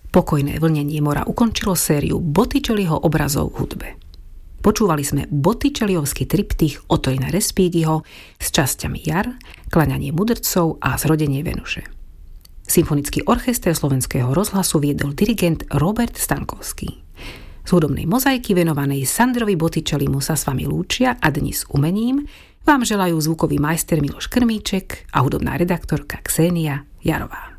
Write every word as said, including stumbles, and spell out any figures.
Pokojné vlnenie mora ukončilo sériu Botticelliho obrazov v hudbe. Počúvali sme Botticelliovský triptych Ottorina Respighiho s časťami Jar, Kláňanie mudrcov a Zrodenie Venuše. Symfonický orchester Slovenského rozhlasu viedol dirigent Robert Stankovský. Z hudobnej mozaiky venovanej Sandrovi Botticellimu sa s vami lúčia a dnes s umením vám želajú zvukový majster Miloš Krmíček a hudobná redaktorka Ksenia Jarová.